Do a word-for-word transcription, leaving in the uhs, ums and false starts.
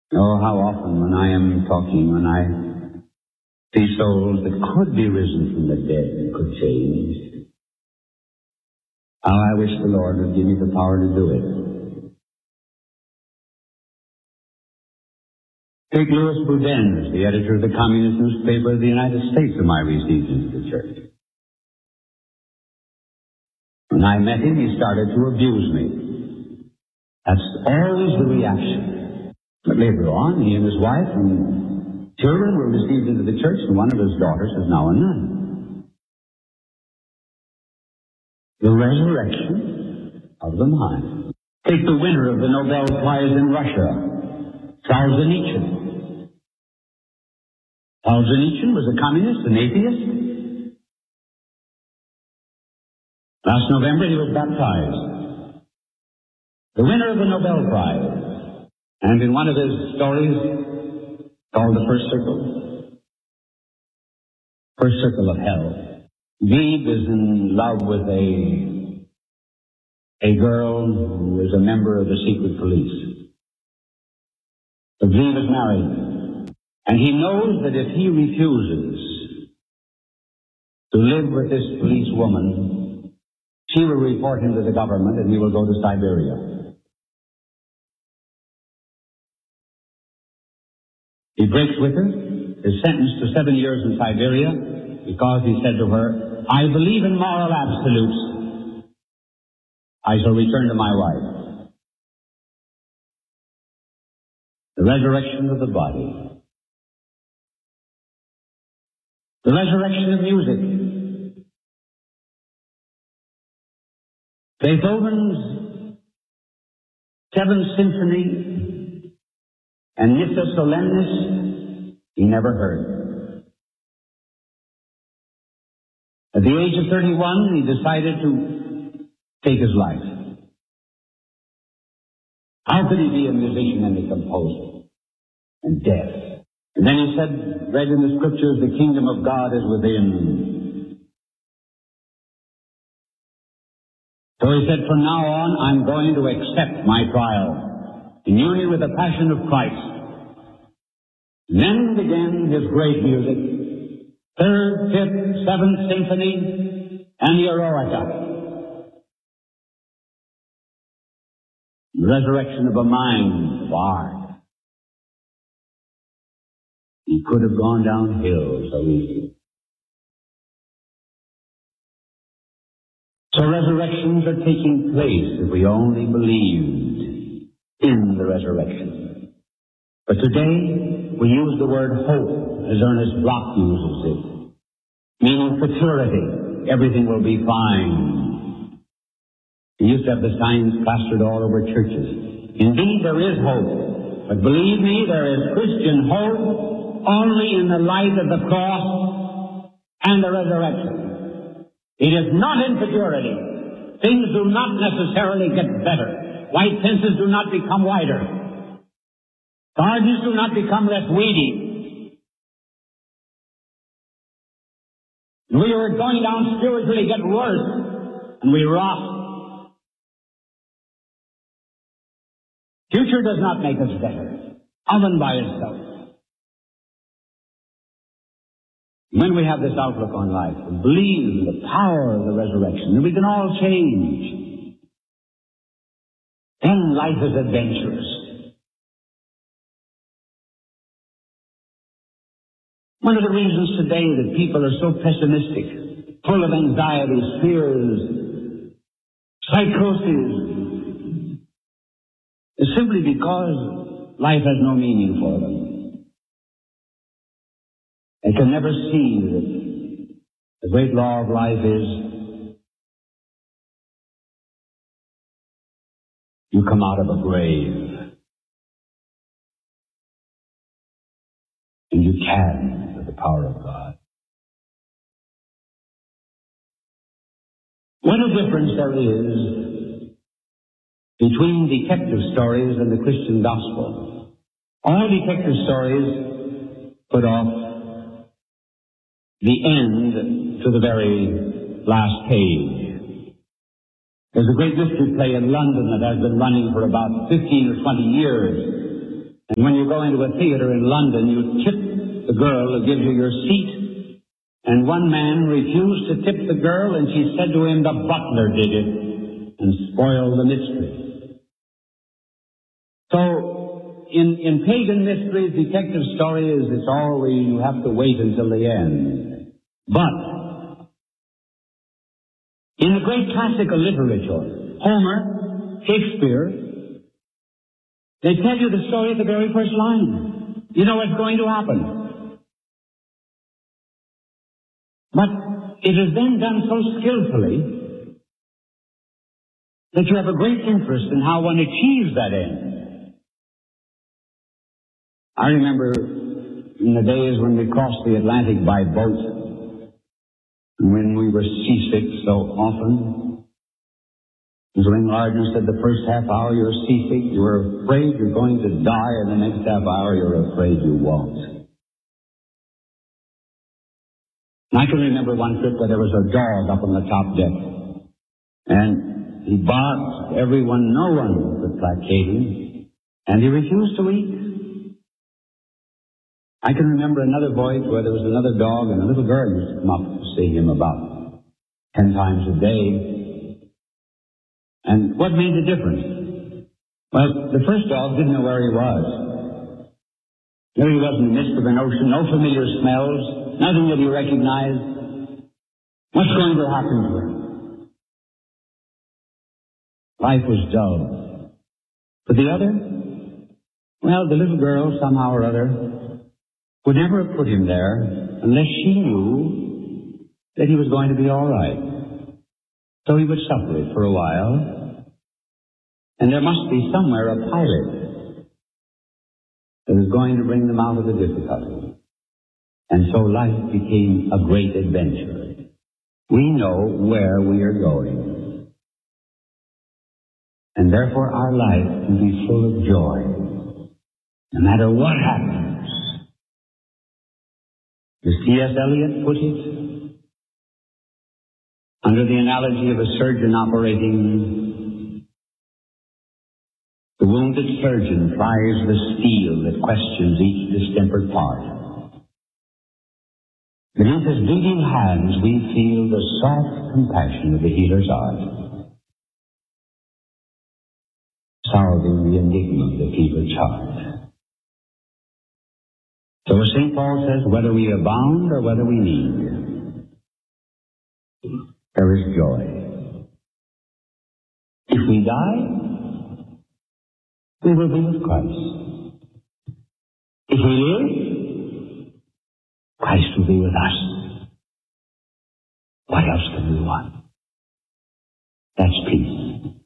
Oh, how often when I am talking, when I see souls that could be risen from the dead and could change, how I wish the Lord would give me the power to do it. Take Louis Boudin, the editor of the Communist newspaper of the United States, whom I received into the church. When I met him, he started to abuse me. That's always the reaction. But later on, he and his wife and children were received into the church, and one of his daughters is now a nun. The resurrection of the mind. Take the winner of the Nobel Prize in Russia, Solzhenitsyn. Solzhenitsyn was a communist, an atheist. Last November, he was baptized. The winner of the Nobel Prize. And in one of his stories, called The First Circle, First Circle of Hell, Gleb is in love with a, a girl who is a member of the secret police. But Gleb is married, and he knows that if he refuses to live with this police woman, she will report him to the government and he will go to Siberia. He breaks with her, is sentenced to seven years in Siberia because he said to her, I believe in moral absolutes. I shall return to my wife. The resurrection of the body. The resurrection of music. Beethoven's Seventh Symphony and Missa Solemnis, he never heard. At the age of thirty-one, he decided to take his life. How could he be a musician and a composer and deaf? And then he said, read in the scriptures, the kingdom of God is within. So he said, from now on, I'm going to accept my trial in union with the passion of Christ. And then began his great music, Third, Fifth, Seventh Symphony, and the Eroica. The resurrection of a mind, of art. He could have gone downhill so easily. So resurrections are taking place if we only believed in the resurrection. But today, we use the word hope, as Ernest Bloch uses it, meaning futurity. Everything will be fine. He used to have the signs plastered all over churches. Indeed, there is hope. But believe me, there is Christian hope only in the light of the cross and the resurrection. It is not in futurity. Things do not necessarily get better. White fences do not become wider. Gardens do not become less weedy. We are going down spiritually, get worse, and we rot. Future does not make us better, of and by itself. When we have this outlook on life and believe in the power of the resurrection, then we can all change. Then life is adventurous. One of the reasons today that people are so pessimistic, full of anxieties, fears, psychoses, is simply because life has no meaning for them. They can never see that the great law of life is you come out of a grave and you can with the power of God. What a difference there is between detective stories and the Christian gospel. All detective stories put off the end to the very last page. There's a great mystery play in London that has been running for about fifteen or twenty years. And when you go into a theater in London, you tip the girl who gives you your seat. And one man refused to tip the girl, and she said to him, the butler did it, and spoiled the mystery. So, in, in pagan mysteries, detective story is it's always, you have to wait until the end. But, in the great classical literature, Homer, Shakespeare, they tell you the story at the very first line. You know what's going to happen. But it is then done so skillfully that you have a great interest in how one achieves that end. I remember in the days when we crossed the Atlantic by boat, when we were seasick so often. Zwing Lardner said the first half hour you're seasick, you're afraid you're going to die, and the next half hour you're afraid you won't. And I can remember one trip where there was a dog up on the top deck, and he barked. Everyone, no one could placate him, and he refused to eat. I can remember another voyage where there was another dog, and a little girl used to come up to see him about ten times a day. And what made the difference? Well, the first dog didn't know where he was. There he was in the midst of an ocean, no familiar smells, nothing that he recognized. What's going to happen to him? Life was dull. But the other? Well, the little girl, somehow or other, would never have put him there unless she knew that he was going to be all right. So he would suffer it for a while, and there must be somewhere a pilot that is going to bring them out of the difficulty. And so life became a great adventure. We know where we are going, and therefore our life can be full of joy, no matter what happens. As T S Eliot put it, under the analogy of a surgeon operating, the wounded surgeon plies the steel that questions each distempered part. Beneath his bleeding hands we feel the soft compassion of the healer's art, solving the enigma of the fever's heart. So as Saint Paul says, whether we abound or whether we need, there is joy. If we die, we will be with Christ. If we live, Christ will be with us. What else can we want? That's peace.